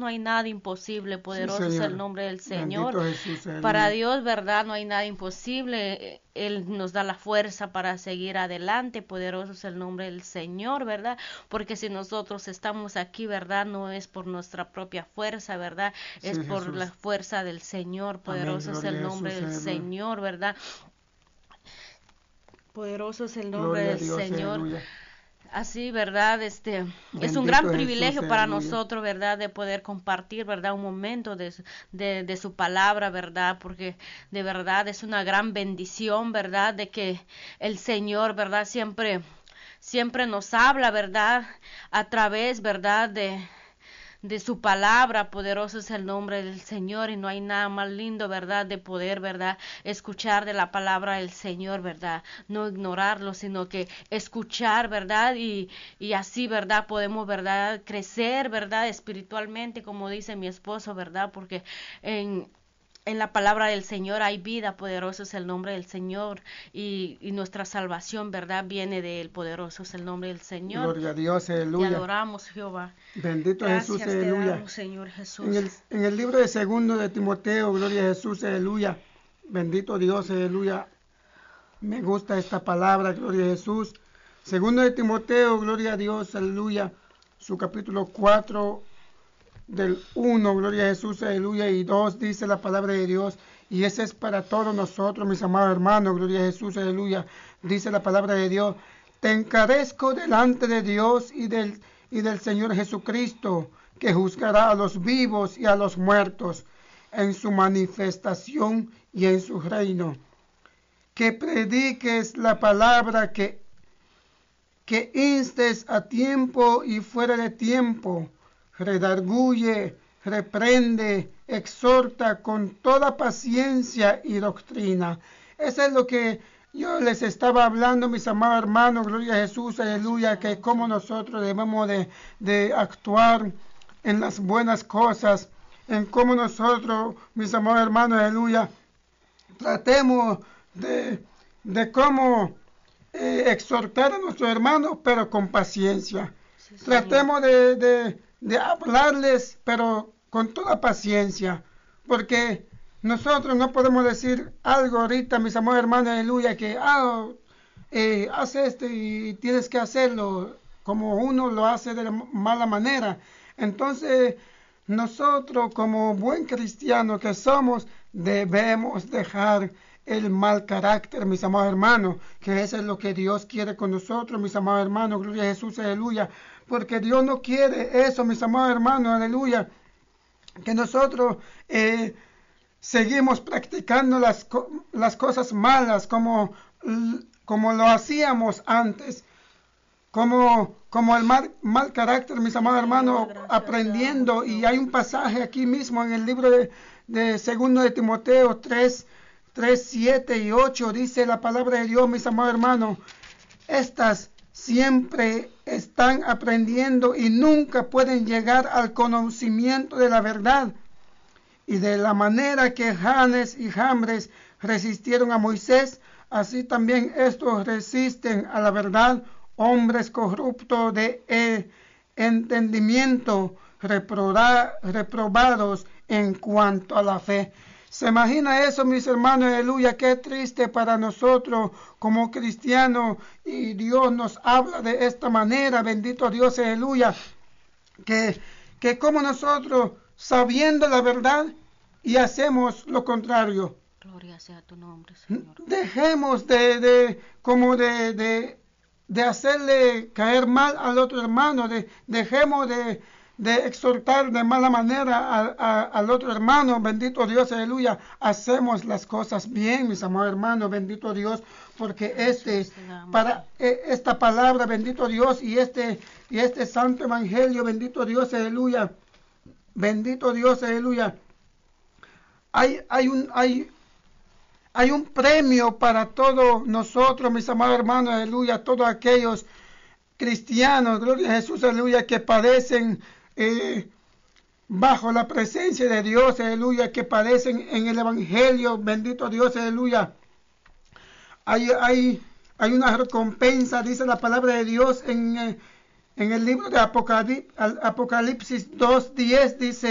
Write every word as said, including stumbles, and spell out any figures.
no hay nada imposible, poderoso Sí, es Señor. el nombre del Señor. Bendito Jesús, aleluya. Para Dios, ¿verdad? No hay nada imposible. Él nos da la fuerza para seguir adelante, poderoso es el nombre del Señor, ¿verdad? Porque si nosotros estamos aquí, ¿verdad? No es por nuestra propia fuerza, ¿verdad? Es Sí, por Jesús. la fuerza del Señor, poderoso Amén, es gloria el a nombre Jesús, del aleluya. Señor, ¿verdad? Poderoso es el nombre Gloria a del Dios, Señor. aleluya. Así, ¿verdad? Este es un Bendito gran Jesús, privilegio para aleluya. nosotros, ¿verdad? De poder compartir, ¿verdad? Un momento de, su- de, de su palabra, ¿verdad? Porque de verdad es una gran bendición, ¿verdad? De que el Señor, ¿verdad? Siempre, siempre nos habla, ¿verdad? A través, ¿verdad? De, de su palabra, poderoso es el nombre del Señor y no hay nada más lindo, ¿verdad? De poder, ¿verdad? Escuchar de la palabra del Señor, ¿verdad? No ignorarlo, sino que escuchar, ¿verdad? Y, y así, ¿verdad? Podemos, ¿verdad? Crecer, ¿verdad? Espiritualmente, como dice mi esposo, ¿verdad? Porque en... En la palabra del Señor hay vida, poderoso es el nombre del Señor y, y nuestra salvación, ¿verdad? Viene de él, poderoso es el nombre del Señor. Gloria a Dios, Te aleluya. adoramos, Jehová. Bendito Jesús, Gracias te aleluya. damos, Señor En Jesús. el, en el libro de segundo de Timoteo, gloria a Jesús, aleluya. Bendito Dios, aleluya. Me gusta esta palabra, gloria a Jesús. Segundo de Timoteo, gloria a Dios, aleluya. Su capítulo cuatro, del uno, gloria a Jesús, aleluya, y dos, dice la palabra de Dios, y ese es para todos nosotros, mis amados hermanos, gloria a Jesús, aleluya, dice la palabra de Dios, te encarezco delante de Dios y del, y del Señor Jesucristo, que juzgará a los vivos y a los muertos en su manifestación y en su reino, que prediques la palabra, que, que instes a tiempo y fuera de tiempo, redarguye, reprende, exhorta con toda paciencia y doctrina. Eso es lo que yo les estaba hablando, mis amados hermanos, gloria a Jesús, aleluya, que como nosotros debemos de, de actuar en las buenas cosas, en cómo nosotros, mis amados hermanos, aleluya, tratemos de, de cómo eh, exhortar a nuestros hermanos, pero con paciencia. Sí, Tratemos de, de, de hablarles, pero con toda paciencia, porque nosotros no podemos decir algo ahorita, mis amados hermanos, aleluya, que ah, eh, haz esto y tienes que hacerlo como uno lo hace de la mala manera. Entonces, nosotros como buen cristiano que somos, debemos dejar el mal carácter, mis amados hermanos, que eso es lo que Dios quiere con nosotros, mis amados hermanos, gloria a Jesús, aleluya, porque Dios no quiere eso, mis amados hermanos, aleluya, que nosotros eh, seguimos practicando las, las cosas malas como, como lo hacíamos antes, como, como el mal, mal carácter, mis amados hermanos, aprendiendo, y hay un pasaje aquí mismo en el libro de, de segundo de Timoteo tres, tres, siete y ocho, dice la palabra de Dios, mis amados hermanos, estas siempre están aprendiendo y nunca pueden llegar al conocimiento de la verdad, y de la manera que Janes y Jambres resistieron a Moisés, así también estos resisten a la verdad, hombres corruptos de eh, entendimiento, reproba, reprobados en cuanto a la fe. ¿Se imagina eso, mis hermanos? Aleluya, qué triste para nosotros como cristianos, y Dios nos habla de esta manera, bendito Dios, aleluya, que, que como nosotros, sabiendo la verdad, y hacemos lo contrario. Gloria sea tu nombre, Señor. Dejemos de, de como de, de, de hacerle caer mal al otro hermano, de, dejemos de, de exhortar de mala manera a, a, al otro hermano, bendito Dios, aleluya, hacemos las cosas bien, mis amados hermanos, bendito Dios, porque este, para esta palabra, bendito Dios, y este, y este santo evangelio, bendito Dios, aleluya, bendito Dios, aleluya, hay, hay un, hay, hay un premio para todos nosotros, mis amados hermanos, aleluya, todos aquellos cristianos, gloria a Jesús, aleluya, que padecen eh, bajo la presencia de Dios, aleluya, que padecen en el evangelio, bendito Dios, aleluya. Hay, hay, hay una recompensa, dice la palabra de Dios en, en el libro de Apocalipsis, Apocalipsis dos diez, dice,